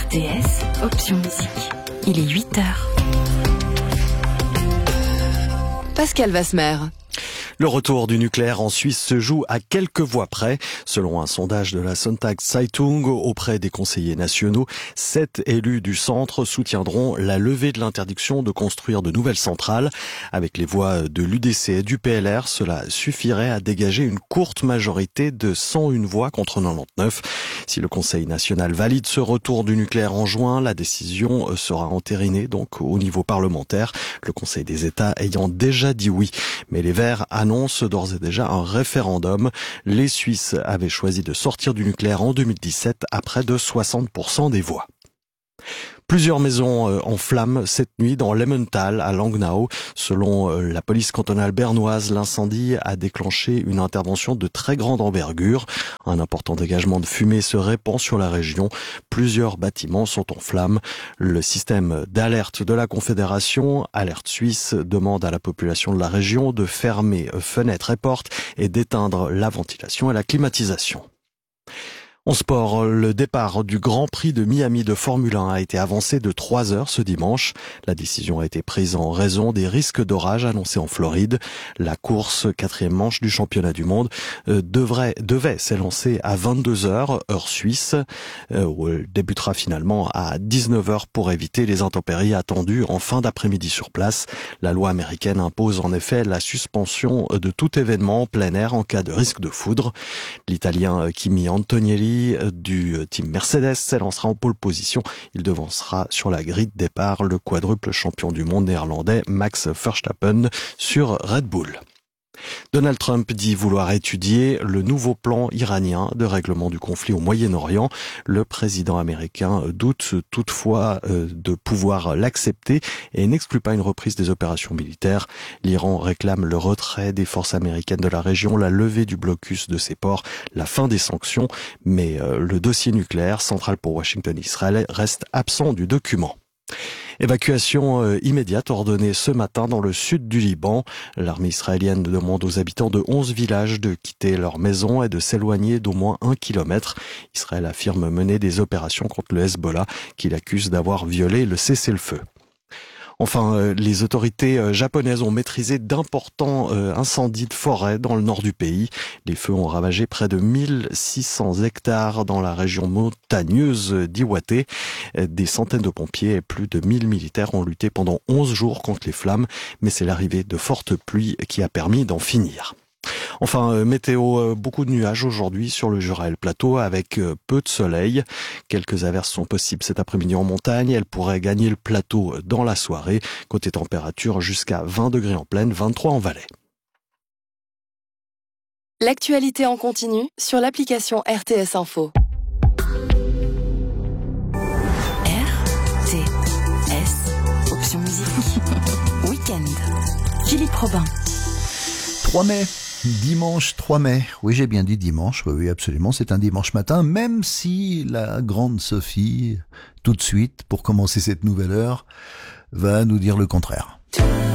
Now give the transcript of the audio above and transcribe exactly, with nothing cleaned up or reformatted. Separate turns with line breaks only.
T S, option musique. Il est huit heures. Pascal Vasmer.
Le retour du nucléaire en Suisse se joue à quelques voix près. Selon un sondage de la Sonntagszeitung auprès des conseillers nationaux, sept élus du centre soutiendront la levée de l'interdiction de construire de nouvelles centrales. Avec les voix de l'U D C et du P L R, cela suffirait à dégager une courte majorité de cent une voix contre quatre-vingt-dix-neuf. Si le Conseil national valide ce retour du nucléaire en juin, la décision sera entérinée donc au niveau parlementaire, le Conseil des États ayant déjà dit oui. Mais les Verts annoncent d'ores et déjà un référendum. Les Suisses avaient choisi de sortir du nucléaire en deux mille dix-sept à près de soixante pour cent des voix. Plusieurs maisons en flammes cette nuit dans l'Emmental à Langnau. Selon la police cantonale bernoise, l'incendie a déclenché une intervention de très grande envergure. Un important dégagement de fumée se répand sur la région. Plusieurs bâtiments sont en flammes. Le système d'alerte de la Confédération, Alerte Suisse, demande à la population de la région de fermer fenêtres et portes et d'éteindre la ventilation et la climatisation. En sport, le départ du Grand Prix de Miami de Formule un a été avancé de trois heures ce dimanche. La décision a été prise en raison des risques d'orage annoncés en Floride. La course, quatrième manche du championnat du monde, euh, devrait, devait s'élancer à vingt-deux heures, heure suisse. Euh, elle débutera finalement à dix-neuf heures pour éviter les intempéries attendues en fin d'après-midi sur place. La loi américaine impose en effet la suspension de tout événement en plein air en cas de risque de foudre. L'Italien Kimi Antonelli du team Mercedes s'élancera en pole position. Il devancera sur la grille de départ le quadruple champion du monde néerlandais Max Verstappen sur Red Bull. Donald Trump dit vouloir étudier le nouveau plan iranien de règlement du conflit au Moyen-Orient. Le président américain doute toutefois de pouvoir l'accepter et n'exclut pas une reprise des opérations militaires. L'Iran réclame le retrait des forces américaines de la région, la levée du blocus de ses ports, la fin des sanctions, mais le dossier nucléaire, central pour Washington et Israël, reste absent du document. Évacuation euh, immédiate ordonnée ce matin dans le sud du Liban. L'armée israélienne demande aux habitants de onze villages de quitter leur maison et de s'éloigner d'au moins un kilomètre. Israël affirme mener des opérations contre le Hezbollah qu'il accuse d'avoir violé le cessez-le-feu. Enfin, les autorités japonaises ont maîtrisé d'importants incendies de forêt dans le nord du pays. Les feux ont ravagé près de mille six cents hectares dans la région montagneuse d'Iwate. Des centaines de pompiers et plus de mille militaires ont lutté pendant onze jours contre les flammes, mais c'est l'arrivée de fortes pluies qui a permis d'en finir. Enfin, météo, beaucoup de nuages aujourd'hui sur le Jura et le plateau avec peu de soleil. Quelques averses sont possibles cet après-midi en montagne. Elles pourraient gagner le plateau dans la soirée. Côté température, jusqu'à vingt degrés en plaine, vingt-trois en Valais.
L'actualité en continu sur l'application R T S Info. R T S, option musique. Week-end. Philippe Robin.
trois mai. Dimanche trois mai, oui j'ai bien dit dimanche, oui, oui absolument, c'est un dimanche matin, même si la grande Sophie, tout de suite, pour commencer cette nouvelle heure, va nous dire le contraire.